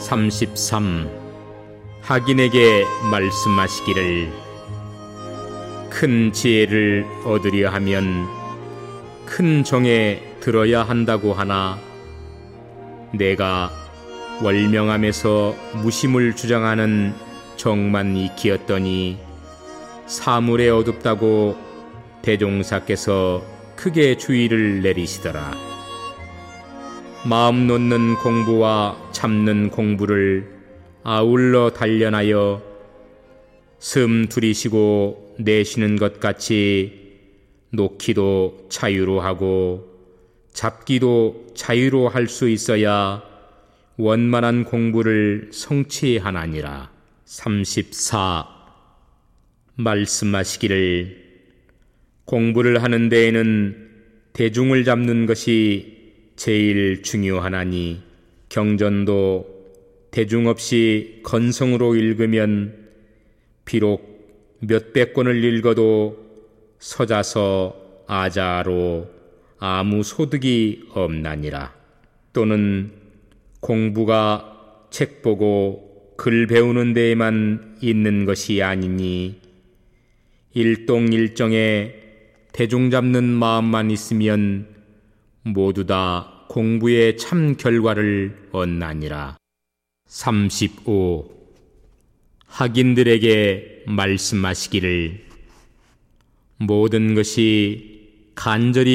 33. 학인에게 말씀하시기를 큰 지혜를 얻으려 하면 큰 정에 들어야 한다고 하나 내가 월명함에서 무심을 주장하는 정만 익히었더니 사물에 어둡다고 대종사께서 크게 주의를 내리시더라. 마음 놓는 공부와 참는 공부를 아울러 단련하여 숨 들이쉬고 내쉬는 것 같이 놓기도 자유로 하고 잡기도 자유로 할 수 있어야 원만한 공부를 성취하나니라. 34. 말씀하시기를 공부를 하는 데에는 대중을 잡는 것이 제일 중요하나니 경전도 대중 없이 건성으로 읽으면 비록 몇백 권을 읽어도 서자서 아자로 아무 소득이 없나니라. 또는 공부가 책 보고 글 배우는 데에만 있는 것이 아니니 일동일정에 대중 잡는 마음만 있으면 모두 다 공부의 참 결과를 얻나니라. 35. 학인들에게 말씀하시기를 모든 것이 간절히